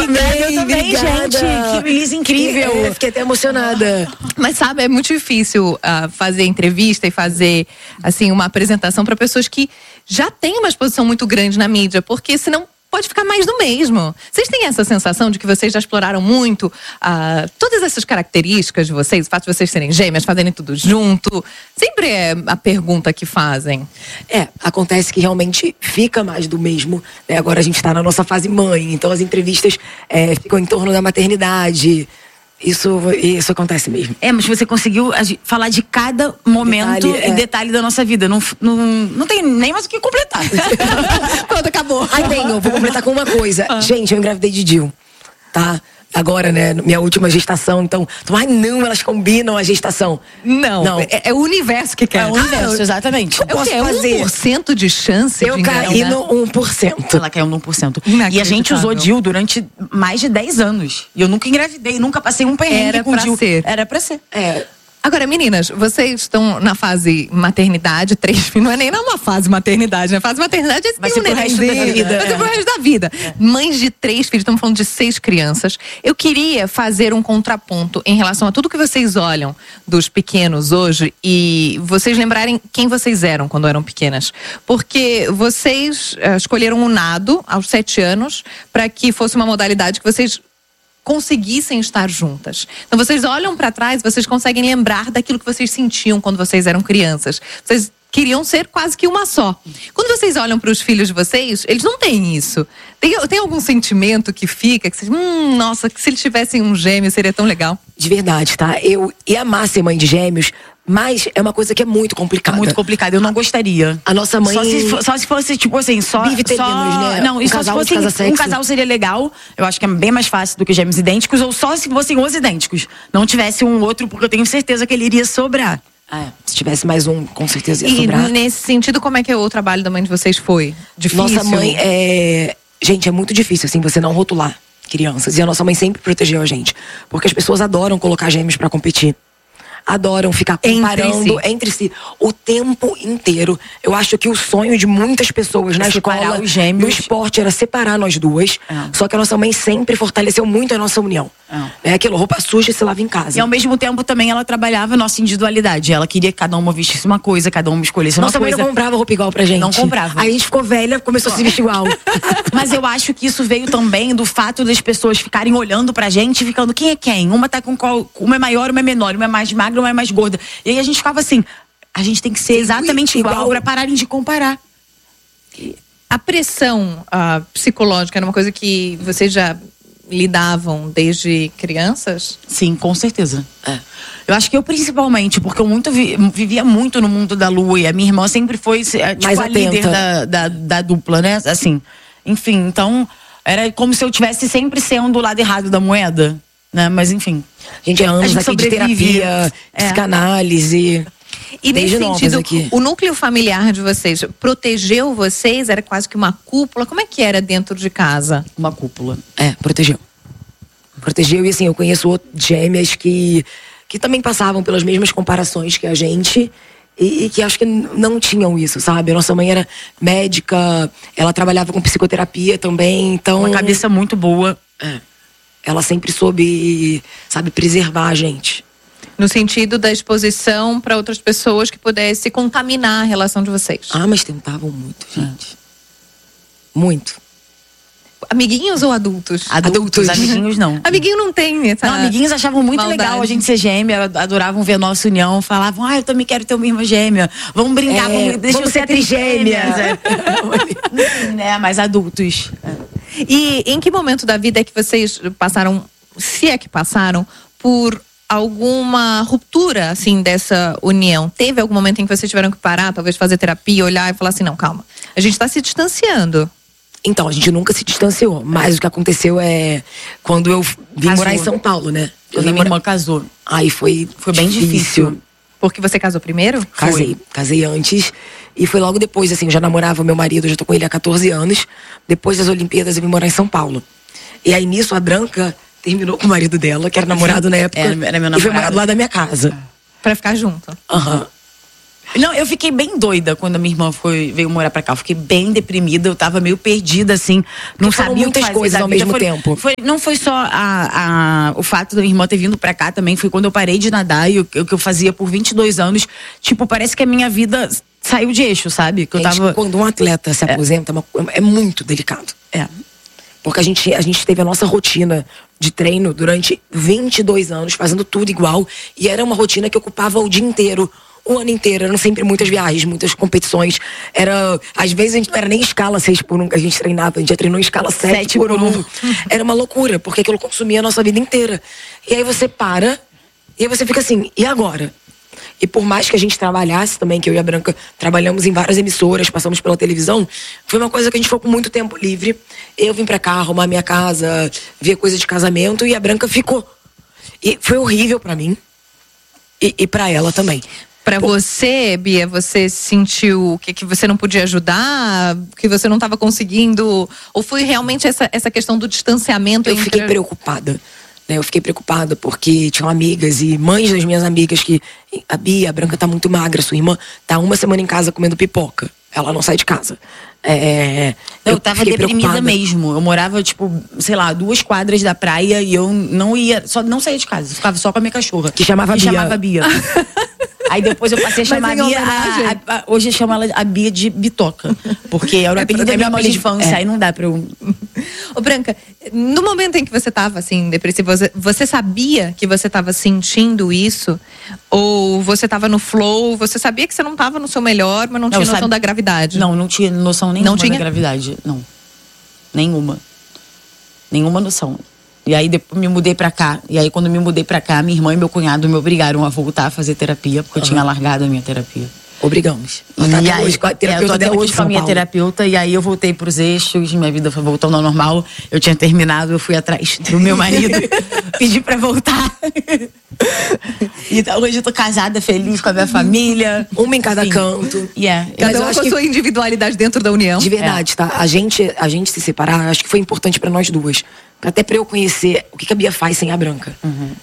Eu também, gente. Que beleza incrível. Fiquei até emocionada. Mas sabe, é muito difícil fazer entrevista e fazer, assim, uma apresentação para pessoas que já têm uma exposição muito grande na mídia, porque senão pode ficar mais do mesmo. Vocês têm essa sensação de que vocês já exploraram muito todas essas características de vocês, o fato de vocês serem gêmeas, fazerem tudo junto? Sempre é a pergunta que fazem. Acontece que realmente fica mais do mesmo, né? Agora a gente tá na nossa fase mãe, então as entrevistas ficam em torno da maternidade. Isso acontece mesmo. Mas você conseguiu falar de cada momento e detalhe da nossa vida. Não tem nem mais o que completar. Pronto, acabou. Eu vou completar com uma coisa. Gente, eu engravidei de Dil, tá? Agora, né, minha última gestação, então, elas combinam a gestação. Não. É o universo que quer. É o universo, exatamente. Eu posso fazer 1% de chance eu de caí no 1%. Ela caiu no 1%. E a gente usou Dil durante mais de 10 anos. E eu nunca engravidei, nunca passei um perrengue com Dil. Era pra ser. Agora, meninas, vocês estão na fase maternidade, 3 filhos, não é nem numa fase maternidade, né? Fase maternidade é vai ser pro resto da vida. Vai ser pro resto da vida. Mães de 3 filhos, estamos falando de 6 crianças. Eu queria fazer um contraponto em relação a tudo que vocês olham dos pequenos hoje e vocês lembrarem quem vocês eram quando eram pequenas. Porque vocês escolheram o nado aos 7 anos para que fosse uma modalidade que vocês conseguissem estar juntas. Então vocês olham para trás, vocês conseguem lembrar daquilo que vocês sentiam quando vocês eram crianças. Vocês queriam ser quase que uma só. Quando vocês olham para os filhos de vocês, eles não têm isso. Tem algum sentimento que fica, que vocês, nossa, que se eles tivessem um gêmeo seria tão legal? De verdade, tá? Eu ia amar ser mãe de gêmeos, mas é uma coisa que é muito complicada. Muito complicada, eu não gostaria. A nossa mãe... Só se fosse, tipo assim, biviterinos, né? Não, e só se fosse um casal seria legal. Eu acho que é bem mais fácil do que gêmeos idênticos. Ou só se fossem os idênticos. Não tivesse um outro, porque eu tenho certeza que ele iria sobrar. Se tivesse mais um, com certeza ia sobrar. E nesse sentido, como é que o trabalho da mãe de vocês foi? Difícil? Nossa mãe Gente, é muito difícil, assim, você não rotular crianças. E a nossa mãe sempre protegeu a gente. Porque as pessoas adoram colocar gêmeos pra competir. Adoram ficar comparando entre si o tempo inteiro. Eu acho que o sonho de muitas pessoas na escola, no esporte, era separar nós duas. Só que a nossa mãe sempre fortaleceu muito a nossa união. É aquilo, roupa suja se lava em casa. E ao mesmo tempo também ela trabalhava a nossa individualidade. Ela queria que cada uma vestisse uma coisa, cada uma escolhesse uma coisa. Nossa mãe não comprava roupa igual pra gente. Não comprava. Aí a gente ficou velha, começou a se vestir igual. Mas eu acho que isso veio também do fato das pessoas ficarem olhando pra gente e ficando, quem é quem? Uma tá com qual? Uma é maior, uma é menor, uma é mais magra, uma é mais gorda. E aí a gente ficava assim, a gente tem que ser exatamente igual pra pararem de comparar. A pressão psicológica era uma coisa que vocês já lidavam desde crianças? Sim, com certeza. Eu acho que eu principalmente, porque eu vivia muito no mundo da lua e a minha irmã sempre foi tipo, mais a líder da dupla, né? Assim, enfim, então era como se eu tivesse sempre sendo o lado errado da moeda, né? Mas enfim. A gente anos aqui de terapia, psicanálise. E nesse sentido, o núcleo familiar de vocês protegeu vocês? Era quase que uma cúpula? Como é que era dentro de casa? Uma cúpula. Protegeu. Protegeu e assim, eu conheço outras gêmeas que também passavam pelas mesmas comparações que a gente e que acho que não tinham isso, sabe? A nossa mãe era médica, ela trabalhava com psicoterapia também, então... Uma cabeça muito boa. Ela sempre soube, sabe, preservar a gente. No sentido da exposição para outras pessoas que pudesse contaminar a relação de vocês. Mas tentavam muito, gente. Muito. Amiguinhos ou adultos? Adultos, amiguinhos não. Amiguinho não tem essa... Não, amiguinhos achavam muito maldade. Legal a gente ser gêmea, adoravam ver a nossa união, falavam, eu também quero ter uma irmã gêmea, vamos brincar, deixa eu ser trigêmeas. Né, mas adultos. E em que momento da vida é que vocês passaram, se é que passaram, por alguma ruptura, assim, dessa união? Teve algum momento em que vocês tiveram que parar, talvez fazer terapia, olhar e falar assim, não, calma, a gente tá se distanciando? Então, a gente nunca se distanciou, mas o que aconteceu é quando eu vim morar em São Paulo, né? Quando a minha irmã casou. Aí foi bem difícil. Porque você casou primeiro? Casei antes. E foi logo depois, assim, eu já namorava meu marido, eu já tô com ele há 14 anos. Depois das Olimpíadas eu vim morar em São Paulo. E aí nisso a Branca terminou com o marido dela, que era namorado na época. Era meu namorado. E foi morar lá da minha casa. Pra ficar junto. Não, eu fiquei bem doida quando a minha irmã veio morar pra cá. Eu fiquei bem deprimida, eu tava meio perdida, assim. Não sabia muitas coisas ao mesmo tempo. Não foi só o fato da minha irmã ter vindo pra cá também, foi quando eu parei de nadar e o que eu fazia por 22 anos. Tipo, parece que a minha vida saiu de eixo, sabe? Que eu tava... Quando um atleta se aposenta, é muito delicado. Porque a gente teve a nossa rotina de treino durante 22 anos, fazendo tudo igual. E era uma rotina que ocupava o dia inteiro, o ano inteiro. Eram sempre muitas viagens, muitas competições. Às vezes a gente não era nem escala 6x1 que a gente treinava. A gente já treinou em escala 7x1. Era uma loucura, porque aquilo consumia a nossa vida inteira. E aí você para, e aí você fica assim, e agora? E por mais que a gente trabalhasse também, que eu e a Branca trabalhamos em várias emissoras, passamos pela televisão, foi uma coisa que a gente ficou com muito tempo livre. Eu vim pra cá arrumar minha casa, ver coisa de casamento, e a Branca ficou. E foi horrível pra mim e pra ela também. Pra você, Bia, você sentiu que você não podia ajudar, que você não estava conseguindo, ou foi realmente essa questão do distanciamento? Eu fiquei preocupada. Eu fiquei preocupada porque tinham amigas e mães das minhas amigas que... A Branca tá muito magra, sua irmã tá uma semana em casa comendo pipoca. Ela não sai de casa. Eu tava deprimida mesmo. Eu morava, tipo, sei lá, 2 quadras da praia e eu não saía de casa. Eu ficava só com a minha cachorra. Que chamava Bia. Aí depois eu passei a chamar a Bia. Hoje eu chamo ela a Bia de Bitoca. Porque era o apelido da minha mãe de infância. Aí não dá pra eu. Ô, Branca, no momento em que você tava assim, depressiva, você sabia que você tava sentindo isso? Ou você tava no flow? Você sabia que você não tava no seu melhor, mas não tinha noção da gravidade? Não tinha noção nenhuma da gravidade. Não. Nenhuma noção. E aí depois me mudei pra cá. E aí quando me mudei pra cá, minha irmã e meu cunhado me obrigaram a voltar a fazer terapia, porque eu tinha largado a minha terapia. Obrigamos. E aí, eu tô até hoje com a minha terapeuta, e aí eu voltei pros eixos, minha vida foi voltando ao normal. Eu tinha terminado, eu fui atrás do meu marido, pedi pra voltar. Então hoje eu tô casada, feliz com a minha família. Uma em cada canto. Cada um com a sua individualidade dentro da união. De verdade, tá? A gente se separar, acho que foi importante pra nós duas. Até pra eu conhecer o que a Bia faz sem a Branca.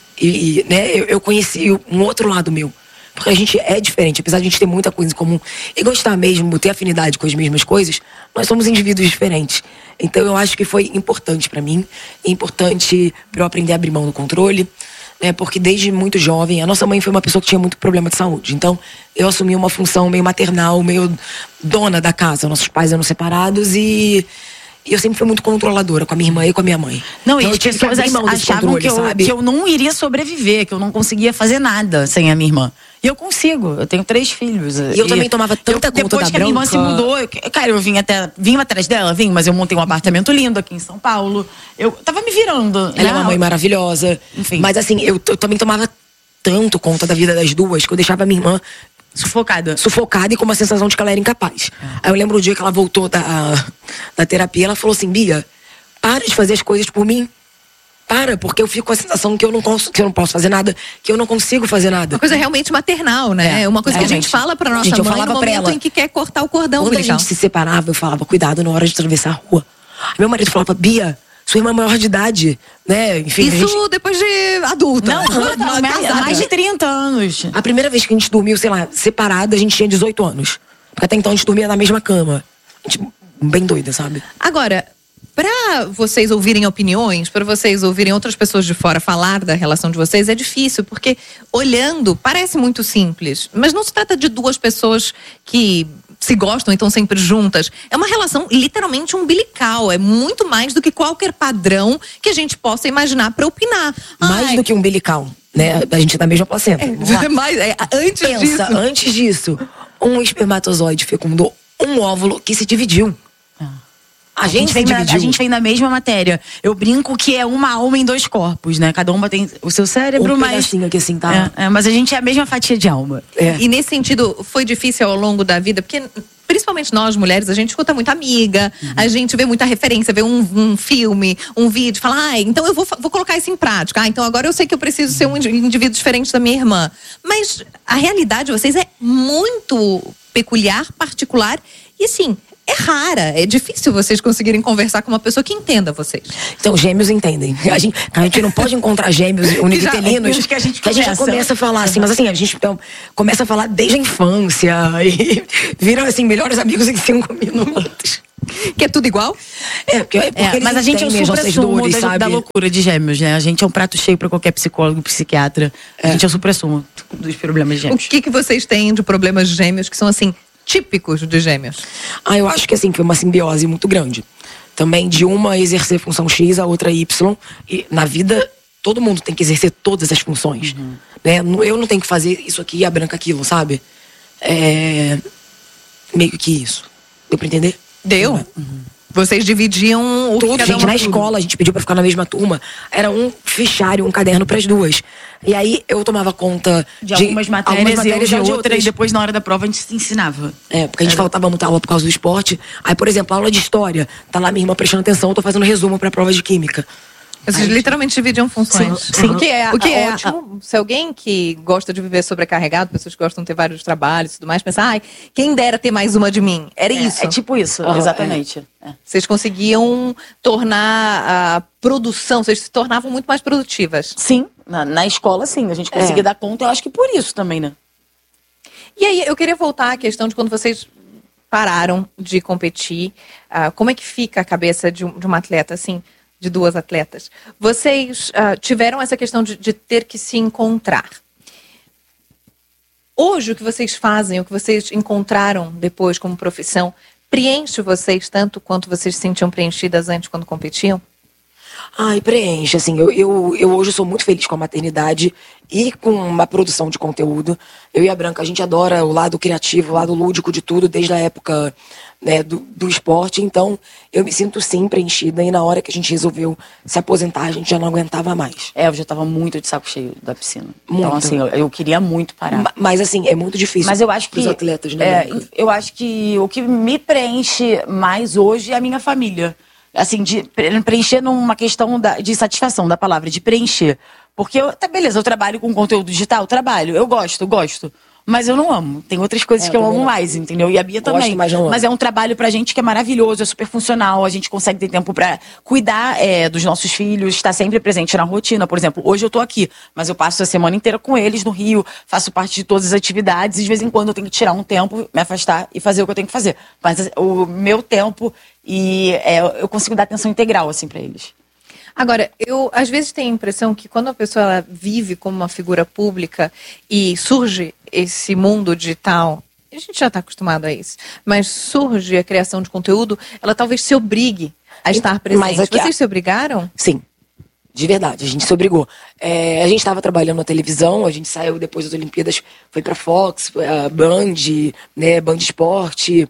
Né, eu conheci um outro lado meu. Porque a gente é diferente, apesar de a gente ter muita coisa em comum e gostar mesmo, ter afinidade com as mesmas coisas, nós somos indivíduos diferentes. Então eu acho que foi importante pra mim, importante pra eu aprender a abrir mão do controle, né? Porque desde muito jovem, a nossa mãe foi uma pessoa que tinha muito problema de saúde. Então eu assumi uma função meio maternal, meio dona da casa. Nossos pais eram separados e eu sempre fui muito controladora com a minha irmã e com a minha mãe. Não, então, e as pessoas achavam que eu não iria sobreviver, que eu não conseguia fazer nada sem a minha irmã. E eu consigo, eu tenho 3 filhos. E eu também tomava tanta conta da Branca. Depois que a minha irmã se mudou, eu vim atrás dela, mas eu montei um apartamento lindo aqui em São Paulo. Eu tava me virando. Ela é uma mãe maravilhosa. Enfim. Mas assim, eu também tomava tanto conta da vida das duas, que eu deixava a minha irmã sufocada e com uma sensação de que ela era incapaz. Aí eu lembro o dia que ela voltou da terapia, ela falou assim: Bia, para de fazer as coisas por mim. Porque eu fico com a sensação que eu não posso fazer nada, que eu não consigo fazer nada. Uma coisa realmente maternal, né? Uma coisa que a gente fala pra nossa mãe no momento em que quer cortar o cordão umbilical. Quando a gente se separava, eu falava: cuidado na hora de atravessar a rua. Meu marido falava: Bia, sua irmã é maior de idade, né? Enfim, isso depois de adulta. Não, mais de 30 anos. A primeira vez que a gente dormiu, sei lá, separada, a gente tinha 18 anos. Porque até então a gente dormia na mesma cama. A gente, bem doida, sabe? Agora, pra vocês ouvirem opiniões, pra vocês ouvirem outras pessoas de fora falar da relação de vocês, é difícil, porque olhando, parece muito simples. Mas não se trata de 2 pessoas que se gostam e estão sempre juntas. É uma relação literalmente umbilical. É muito mais do que qualquer padrão que a gente possa imaginar pra opinar. Mais do que umbilical, né? A gente é da mesma placenta. Antes disso, um espermatozoide fecundou um óvulo que se dividiu. A gente vem da mesma matéria. Eu brinco que é uma alma em 2 corpos, né? Cada uma tem o seu cérebro, mas aqui assim, tá? Mas a gente é a mesma fatia de alma. E nesse sentido, foi difícil ao longo da vida, porque principalmente nós mulheres, a gente escuta muita amiga, a gente vê muita referência, vê um filme, um vídeo, fala, então eu vou colocar isso em prática. Então agora eu sei que eu preciso ser um indivíduo diferente da minha irmã. Mas a realidade de vocês é muito peculiar, particular, e assim, é rara. É difícil vocês conseguirem conversar com uma pessoa que entenda vocês. Então, gêmeos entendem. A gente não pode encontrar gêmeos univitelinos que a gente já começa a falar assim, mas assim, a gente começa a falar desde a infância e viram assim, melhores amigos em 5 minutos. Que é tudo igual? Porque mas a gente é o supra-sumo da loucura de gêmeos, né? A gente é um prato cheio pra qualquer psicólogo, psiquiatra. A gente é o supra-sumo dos problemas de gêmeos. O que vocês têm de problemas de gêmeos que são, assim, típicos de gêmeos? Eu acho que assim, foi uma simbiose muito grande. Também de uma exercer função X, a outra Y. E na vida, todo mundo tem que exercer todas as funções. Né? Eu não tenho que fazer isso aqui e a Branca aquilo, sabe? Meio que isso. Deu pra entender? Deu? Vocês dividiam tudo, gente, na escola, a gente pediu pra ficar na mesma turma. Era um fichário, um caderno pras duas. E aí eu tomava conta de algumas matérias e de outras. E depois, na hora da prova, a gente se ensinava. Porque a gente faltava muita aula por causa do esporte. Aí, por exemplo, aula de história. Tá lá minha irmã prestando atenção, eu tô fazendo resumo pra prova de química. Vocês literalmente dividiam funções. Sim. O que é ótimo. Se alguém que gosta de viver sobrecarregado, pessoas que gostam de ter vários trabalhos e tudo mais, pensa, quem dera ter mais uma de mim. Era isso. É tipo isso, exatamente. Vocês conseguiam tornar a produção, vocês se tornavam muito mais produtivas. Sim, na escola sim, a gente conseguia dar conta, eu acho que por isso também, né? E aí, eu queria voltar à questão de quando vocês pararam de competir, como é que fica a cabeça de uma atleta, assim, de duas atletas? Vocês tiveram essa questão de ter que se encontrar. Hoje, o que vocês fazem, o que vocês encontraram depois como profissão, preenche vocês tanto quanto vocês se sentiam preenchidas antes quando competiam? Preenche, assim, eu hoje sou muito feliz com a maternidade e com a produção de conteúdo. Eu e a Branca, a gente adora o lado criativo, o lado lúdico de tudo, desde a época, né, do esporte. Então, eu me sinto sim preenchida. E na hora que a gente resolveu se aposentar, a gente já não aguentava mais. Eu já tava muito de saco cheio da piscina. Muito. Então, assim, eu queria muito parar. Mas, assim, é muito difícil. Mas eu acho que os atletas, né? Eu acho que o que me preenche mais hoje é a minha família. Assim, de preencher numa questão de satisfação da palavra, de preencher. Porque, beleza, eu trabalho com conteúdo digital, eu gosto. Mas eu não amo. Tem outras coisas que eu amo mais, entendeu? E a Bia também. Mas é um trabalho pra gente que é maravilhoso, é super funcional. A gente consegue ter tempo pra cuidar dos nossos filhos, estar sempre presente na rotina. Por exemplo, hoje eu tô aqui, mas eu passo a semana inteira com eles no Rio, faço parte de todas as atividades e de vez em quando eu tenho que tirar um tempo, me afastar e fazer o que eu tenho que fazer. Mas o meu tempo eu consigo dar atenção integral, assim, pra eles. Agora, eu às vezes tenho a impressão que quando a pessoa ela vive como uma figura pública e surge esse mundo digital, a gente já está acostumado a isso, mas surge a criação de conteúdo, ela talvez se obrigue a estar presente. Mas vocês se obrigaram? Sim, de verdade, a gente se obrigou. A gente estava trabalhando na televisão, a gente saiu depois das Olimpíadas, foi para Fox, Band, né, Band Esporte.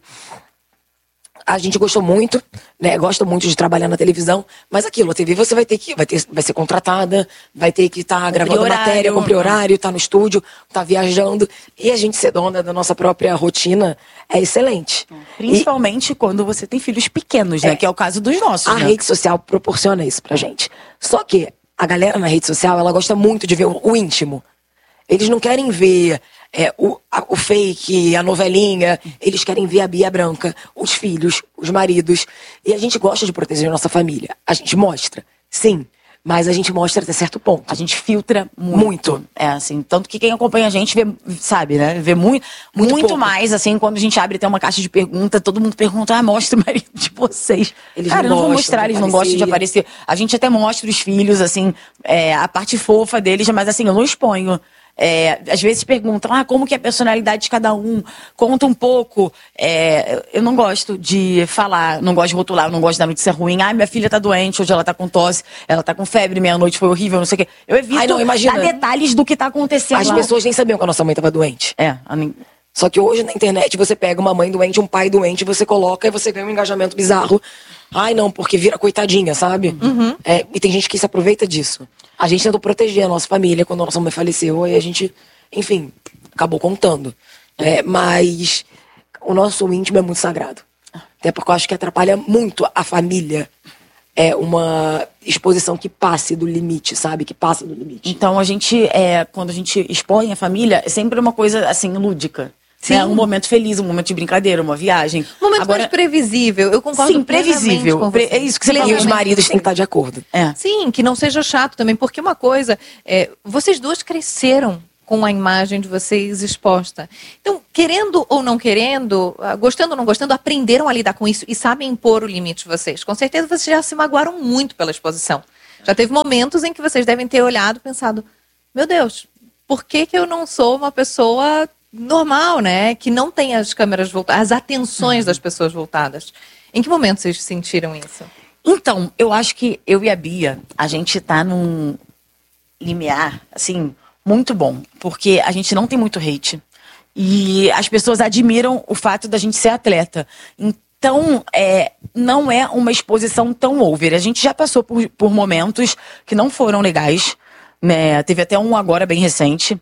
A gente gostou muito, né? Gosta muito de trabalhar na televisão, mas aquilo, a TV você vai ser contratada, vai ter que estar gravando matéria, cumprir horário, tá no estúdio, tá viajando, e a gente ser dona da nossa própria rotina é excelente. Principalmente quando você tem filhos pequenos, né? Que é o caso dos nossos. A rede social proporciona isso pra gente. Só que a galera na rede social, ela gosta muito de ver o íntimo. Eles não querem ver o fake, a novelinha. Eles querem ver a Bia Branca, os filhos, os maridos. E a gente gosta de proteger a nossa família. A gente mostra, sim. Mas a gente mostra até certo ponto. A gente filtra muito. Assim, tanto que quem acompanha a gente vê, sabe, né? Vê muito mais, assim, quando a gente abre até uma caixa de pergunta, todo mundo pergunta, mostra o marido de vocês. Eles não vão mostrar, eles não gostam de aparecer. A gente até mostra os filhos, assim, a parte fofa deles, mas assim, eu não exponho. Às vezes perguntam, como que é a personalidade de cada um? Conta um pouco. Eu não gosto de falar, não gosto de rotular, eu não gosto da notícia ruim. Minha filha tá doente, hoje ela tá com tosse, ela tá com febre, meia-noite foi horrível, não sei o quê. Eu evito dar detalhes do que tá acontecendo. As pessoas nem sabiam que a nossa mãe tava doente. Só que hoje na internet você pega uma mãe doente, um pai doente, você coloca e você ganha um engajamento bizarro. Não, porque vira coitadinha, sabe? Uhum. E tem gente que se aproveita disso. A gente tentou proteger a nossa família quando a nossa mãe faleceu e a gente, enfim, acabou contando. Mas o nosso íntimo é muito sagrado. Até porque eu acho que atrapalha muito a família. É uma exposição que passe do limite, sabe? Que passa do limite. Então a gente, quando a gente expõe a família, é sempre uma coisa assim, lúdica. Sim. Um momento feliz, um momento de brincadeira, uma viagem. Um momento mais previsível, eu concordo. Sim, previsível. É isso que você falou. E os maridos têm que estar de acordo. Sim, que não seja chato também, porque uma coisa, vocês duas cresceram com a imagem de vocês exposta. Então, querendo ou não querendo, gostando ou não gostando, aprenderam a lidar com isso e sabem impor o limite de vocês. Com certeza vocês já se magoaram muito pela exposição. Já teve momentos em que vocês devem ter olhado e pensado, meu Deus, por que eu não sou uma pessoa normal, né? Que não tem as câmeras voltadas, as atenções das pessoas voltadas. Em que momento vocês sentiram isso? Então, eu acho que eu e a Bia, a gente tá num limiar, assim, muito bom. Porque a gente não tem muito hate. E as pessoas admiram o fato da gente ser atleta. Então, não é uma exposição tão over. A gente já passou por momentos que não foram legais, né? Teve até um agora bem recente.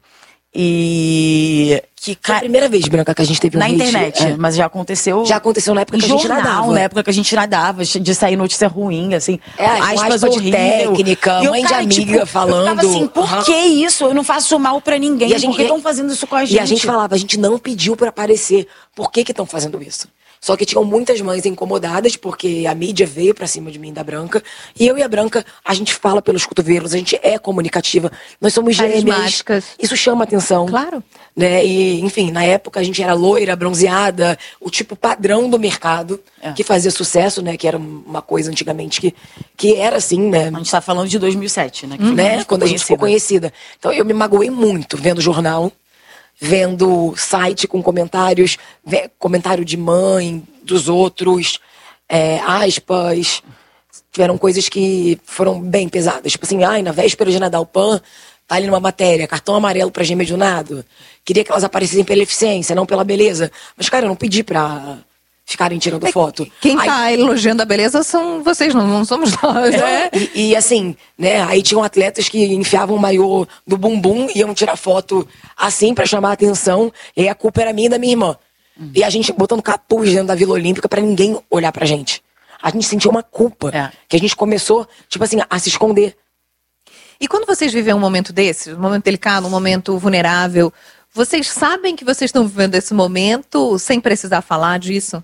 E que foi a primeira vez, Branca, que a gente teve um na hate, internet, mas já aconteceu. Já aconteceu na época que a gente nadava. Na época que a gente nadava, de sair notícia ruim, assim. Aspas técnica, mãe de amiga falando. Eu ficava assim, por que isso? Eu não faço mal pra ninguém. Por que estão fazendo isso com a gente? E a gente falava, a gente não pediu pra aparecer. Por que estão fazendo isso? Só que tinham muitas mães incomodadas, porque a mídia veio pra cima de mim, da Branca. E eu e a Branca, a gente fala pelos cotovelos, a gente é comunicativa. Nós somos gêmeas. Isso chama atenção. Claro. Né? E, enfim, na época a gente era loira, bronzeada, o tipo padrão do mercado, que fazia sucesso, né? Que era uma coisa antigamente que era assim, né? A gente tá falando de 2007, né? Quando a gente ficou conhecida. Então eu me magoei muito vendo jornal, vendo site com comentários, comentário de mãe, dos outros, aspas. Tiveram coisas que foram bem pesadas. Tipo assim, na véspera de Nadal, PAN tá ali numa matéria, cartão amarelo pra gêmea de um nado. Queria que elas aparecessem pela eficiência, não pela beleza. Mas, cara, eu não pedi pra ficarem tirando foto. Quem tá elogiando a beleza são vocês, não somos nós, né? E assim, né, aí tinham atletas que enfiavam o maiô do bumbum e iam tirar foto assim pra chamar a atenção, e aí a culpa era minha e da minha irmã. E a gente botando capuz dentro da Vila Olímpica pra ninguém olhar pra gente. A gente sentiu uma culpa, que a gente começou, tipo assim, a se esconder. E quando vocês vivem um momento desse, um momento delicado, um momento vulnerável, vocês sabem que vocês estão vivendo esse momento sem precisar falar disso?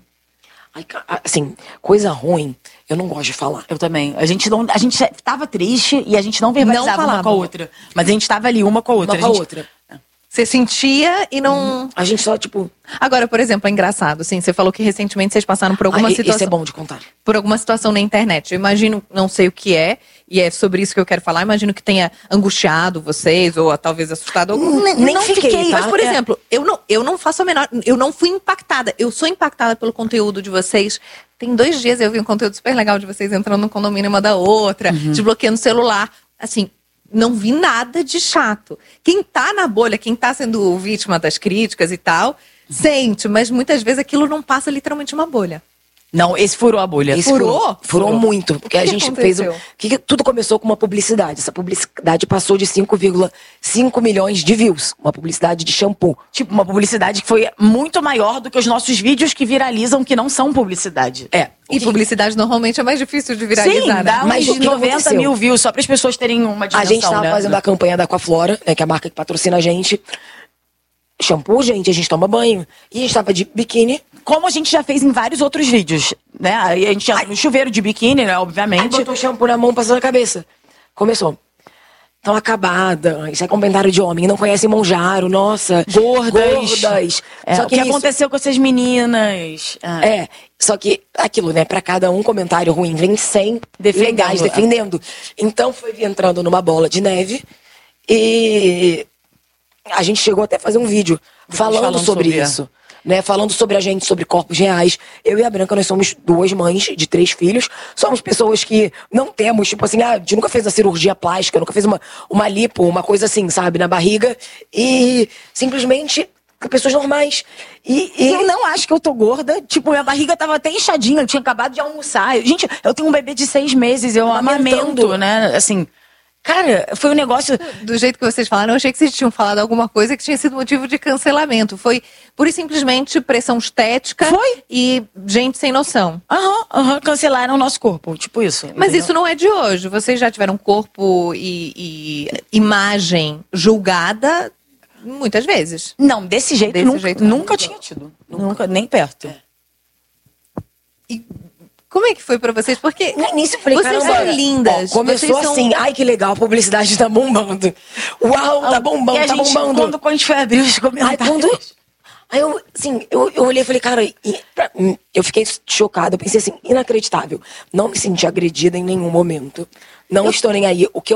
Assim, coisa ruim, eu não gosto de falar. Eu também. A gente tava triste e a gente não verbalizava uma com a outra. Mas a gente tava ali uma com a outra. Uma com a outra. Você sentia e não... A gente só, tipo... Agora, por exemplo, é engraçado, assim, você falou que recentemente vocês passaram por alguma situação... Isso é bom de contar. Por alguma situação na internet. Eu imagino, não sei o que é, e é sobre isso que eu quero falar, imagino que tenha angustiado vocês, ou talvez assustado. Nem fiquei, tá? Mas, por exemplo, eu não faço a menor... Eu não fui impactada. Eu sou impactada pelo conteúdo de vocês. Tem 2 dias eu vi um conteúdo super legal de vocês entrando no condomínio uma da outra, desbloqueando o celular. Assim... Não vi nada de chato. Quem tá na bolha, quem tá sendo vítima das críticas e tal, sente, mas muitas vezes aquilo não passa literalmente uma bolha. Não, esse furou a bolha. Furou muito. Porque a gente fez... Tudo começou com uma publicidade. Essa publicidade passou de 5,5 milhões de views. Uma publicidade de shampoo. Tipo, uma publicidade que foi muito maior do que os nossos vídeos que viralizam, que não são publicidade. E publicidade normalmente é mais difícil de viralizar. Sim, dá mais de 90 mil views, só para as pessoas terem uma dimensão. A gente tava fazendo a campanha da Aquaflora, né, que é a marca que patrocina a gente. Shampoo, gente, a gente toma banho. E a gente tava de biquíni. Como a gente já fez em vários outros vídeos, né? Aí a gente entra no chuveiro de biquíni, né? Obviamente. Aí botou shampoo na mão, passou na cabeça. Começou. Tão acabada. Isso é comentário de homem. Não conhece Monjaro, nossa. Gordas. Só que o que aconteceu com essas meninas? Só que aquilo, né? Pra cada um comentário ruim, vem 100 legais defendendo. Então foi entrando numa bola de neve. E a gente chegou até a fazer um vídeo falando sobre isso. Né, falando sobre a gente, sobre corpos reais. Eu e a Branca, nós somos 2 mães de 3 filhos. Somos pessoas que não temos, tipo assim, a gente nunca fez a cirurgia plástica, nunca fez uma lipo, uma coisa assim, sabe, na barriga. E simplesmente pessoas normais. E eu não acho que eu tô gorda. Tipo, minha barriga tava até inchadinha, eu tinha acabado de almoçar. Gente, eu tenho um bebê de 6 meses, eu amamento, né? Assim... Cara, foi um negócio... Do jeito que vocês falaram, eu achei que vocês tinham falado alguma coisa que tinha sido motivo de cancelamento. Foi pura e simplesmente pressão estética e gente sem noção. Cancelaram o nosso corpo, tipo isso. Mas entendeu? Isso não é de hoje. Vocês já tiveram corpo e imagem julgada Muitas vezes. Não, desse jeito, Desse nunca tinha tido. Nunca, nem perto. E como é que foi pra vocês? Porque no início eu falei, vocês caramba, são lindas. Começou vocês assim, ai que legal, a publicidade tá bombando. Uau, tá bombando, e tá bombando. Quando a gente foi abrir os comentários. Aí eu, assim, eu olhei e falei, cara, eu fiquei chocada. Eu pensei assim, inacreditável. Não me senti agredida em nenhum momento. Não estou nem aí. O que eu